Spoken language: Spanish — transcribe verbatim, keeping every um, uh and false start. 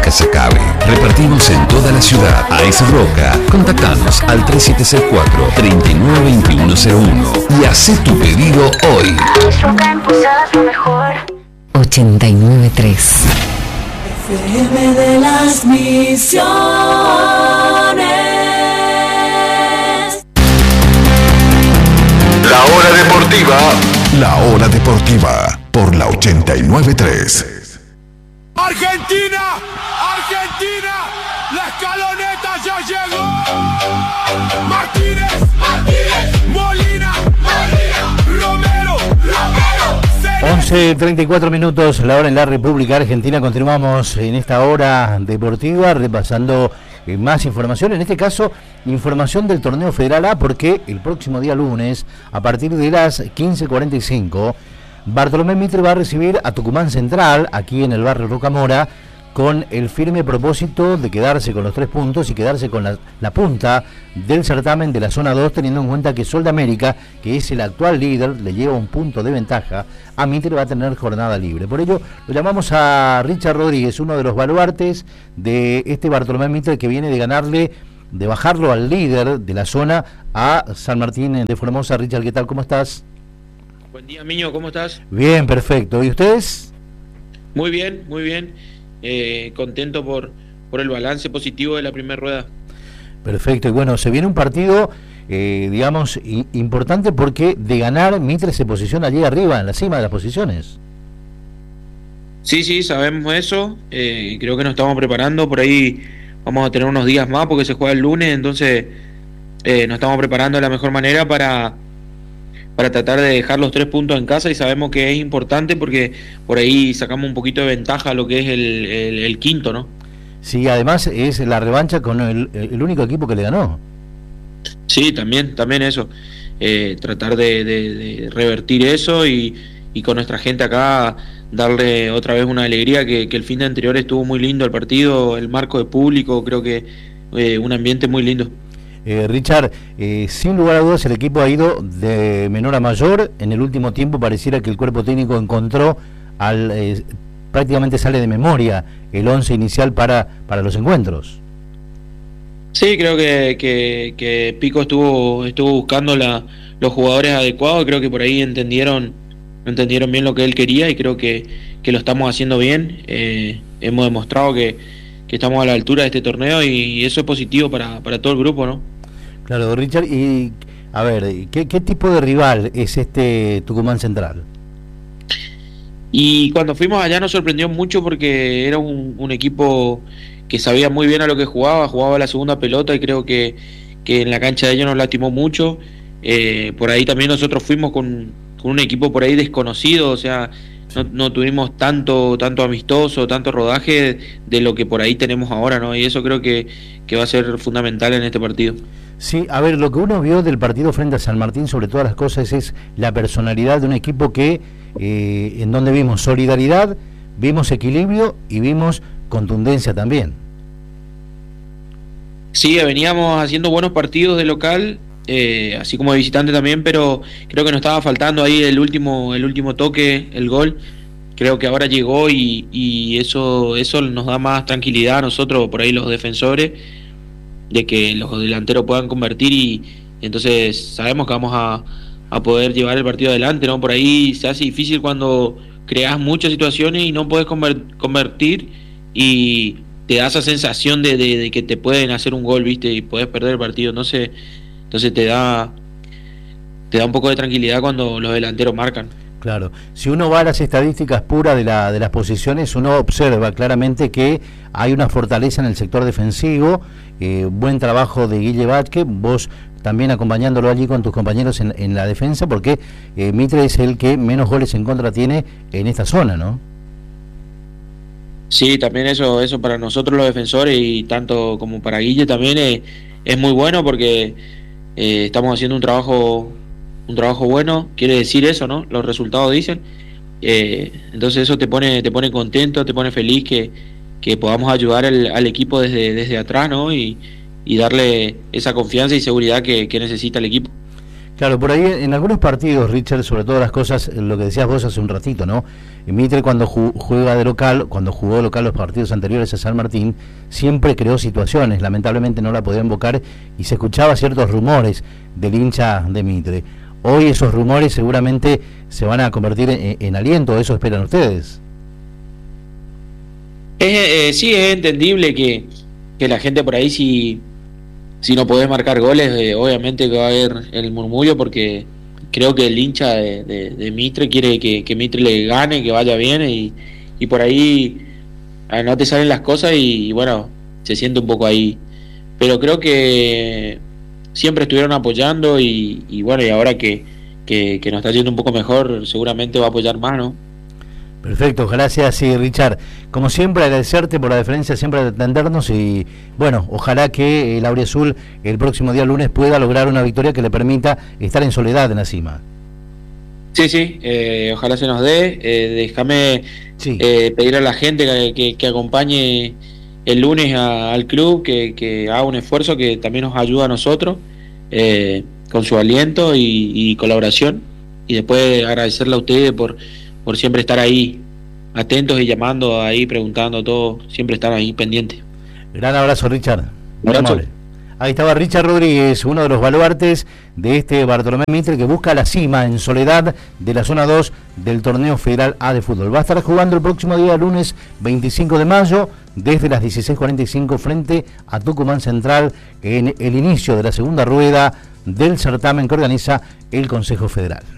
nunca se acabe. Repartimos en toda la ciudad. A esa Roca, contactanos al tres siete seis cuatro, tres nueve dos uno cero uno y haz tu pedido hoy. ochenta y nueve punto tres F M de las Misiones. La hora deportiva. La hora deportiva por la ochenta y nueve punto tres. Argentina, Argentina, la escaloneta ya llegó. Martínez, Martínez, Molina, Molina, Romero, Romero. once treinta y cuatro minutos, la hora en la República Argentina. Continuamos en esta hora deportiva repasando eh, más información, en este caso información del torneo Federal A, porque el próximo día lunes, a partir de las quince cuarenta y cinco, Bartolomé Mitre va a recibir a Tucumán Central, aquí en el barrio Rocamora, con el firme propósito de quedarse con los tres puntos y quedarse con la, la punta del certamen de la zona dos, teniendo en cuenta que Sol de América, que es el actual líder, le lleva un punto de ventaja a Mitre, va a tener jornada libre. Por ello, lo llamamos a Richard Rodríguez, uno de los baluartes de este Bartolomé Mitre, que viene de ganarle, de bajarlo al líder de la zona, a San Martín de Formosa. Richard, ¿qué tal? ¿Cómo estás? Buen día, Miño, ¿cómo estás? Bien, perfecto. ¿Y ustedes? Muy bien, muy bien. Eh, contento por, por el balance positivo de la primera rueda. Perfecto. Y bueno, se viene un partido, eh, digamos, i- importante, porque de ganar, Mitre se posiciona allí arriba, en la cima de las posiciones. Sí, sí, sabemos eso. Eh, creo que nos estamos preparando. Por ahí vamos a tener unos días más porque se juega el lunes. Entonces eh, nos estamos preparando de la mejor manera para... para tratar de dejar los tres puntos en casa, y sabemos que es importante porque por ahí sacamos un poquito de ventaja a lo que es el, el, el quinto, ¿no? Sí, además es la revancha con el, el único equipo que le ganó. Sí, también, también eso. Eh, tratar de, de, de revertir eso y, y con nuestra gente acá darle otra vez una alegría, que, que el fin de anterior estuvo muy lindo el partido, el marco de público, creo que eh, un ambiente muy lindo. Eh, Richard, eh, sin lugar a dudas el equipo ha ido de menor a mayor. En el último tiempo pareciera que el cuerpo técnico encontró, al eh, prácticamente sale de memoria el once inicial para, para los encuentros. Sí, creo que, que, que Pico estuvo estuvo buscando la, los jugadores adecuados. Creo que por ahí entendieron entendieron bien lo que él quería, y creo que, que lo estamos haciendo bien. Eh, hemos demostrado que, que estamos a la altura de este torneo, y eso es positivo para, para todo el grupo, ¿no? Claro, Richard, y a ver, ¿qué, qué tipo de rival es este Tucumán Central? Y cuando fuimos allá nos sorprendió mucho porque era un, un equipo que sabía muy bien a lo que jugaba, jugaba la segunda pelota, y creo que, que en la cancha de ellos nos lastimó mucho. Eh, por ahí también nosotros fuimos con, con un equipo por ahí desconocido, o sea, no, no tuvimos tanto tanto amistoso, tanto rodaje de lo que por ahí tenemos ahora, ¿no? Y eso creo que, que va a ser fundamental en este partido. Sí, a ver, lo que uno vio del partido frente a San Martín, sobre todas las cosas, es la personalidad de un equipo que, eh, en donde vimos solidaridad, vimos equilibrio y vimos contundencia también. Sí, veníamos haciendo buenos partidos de local, eh, así como de visitante también, pero creo que nos estaba faltando ahí el último el último toque, el gol. Creo que ahora llegó, y, y eso eso nos da más tranquilidad a nosotros, por ahí los defensores, de que los delanteros puedan convertir, y, y entonces sabemos que vamos a, a poder llevar el partido adelante, ¿no? Por ahí se hace difícil cuando creas muchas situaciones y no puedes conver- convertir, y te da esa sensación de, de, de que te pueden hacer un gol, ¿viste? Y puedes perder el partido. Entonces, entonces te da te da un poco de tranquilidad cuando los delanteros marcan. Claro, si uno va a las estadísticas puras de, la, de las posiciones, uno observa claramente que hay una fortaleza en el sector defensivo, eh, buen trabajo de Guille Vázquez, vos también acompañándolo allí con tus compañeros en, en la defensa, porque eh, Mitre es el que menos goles en contra tiene en esta zona, ¿no? Sí, también eso eso para nosotros los defensores, y tanto como para Guille también es, es muy bueno, porque eh, estamos haciendo un trabajo un trabajo bueno, quiere decir eso, ¿no? Los resultados dicen. Eh, entonces eso te pone te pone contento, te pone feliz que, que podamos ayudar al, al equipo desde, desde atrás, ¿no? Y, y darle esa confianza y seguridad que, que necesita el equipo. Claro, por ahí en algunos partidos, Richard, sobre todo las cosas, lo que decías vos hace un ratito, ¿no? Mitre cuando ju juega de local, cuando jugó local los partidos anteriores a San Martín, siempre creó situaciones, lamentablemente no la podía invocar y se escuchaba ciertos rumores del hincha de Mitre. Hoy esos rumores seguramente se van a convertir en, en aliento, ¿eso esperan ustedes? Es, eh, sí, es entendible que, que la gente por ahí si... Si no podés marcar goles, eh, obviamente que va a haber el murmullo, porque creo que el hincha de, de, de Mitre quiere que, que Mitre le gane, que vaya bien, y, y por ahí eh, no te salen las cosas y, y bueno, se siente un poco ahí. Pero creo que siempre estuvieron apoyando y, y bueno, y ahora que, que, que nos está yendo un poco mejor, seguramente va a apoyar más, ¿no? Perfecto, gracias, sí, Richard. Como siempre, agradecerte por la deferencia siempre de atendernos y, bueno, ojalá que el Auriazul el próximo día lunes pueda lograr una victoria que le permita estar en soledad en la cima. Sí, sí, eh, ojalá se nos dé. Eh, déjame sí. eh, pedir a la gente que, que, que acompañe el lunes a, al club, que, que haga un esfuerzo que también nos ayuda a nosotros, eh, con su aliento y, y colaboración. Y después agradecerle a ustedes por... por siempre estar ahí, atentos y llamando ahí, preguntando todo, siempre estar ahí pendiente. Gran abrazo, Richard. Muy amable. Ahí estaba Richard Rodríguez, uno de los baluartes de este Bartolomé Mitre que busca la cima en soledad de la zona dos del Torneo Federal A de Fútbol. Va a estar jugando el próximo día, lunes veinticinco de mayo, desde las dieciséis cuarenta y cinco frente a Tucumán Central, en el inicio de la segunda rueda del certamen que organiza el Consejo Federal.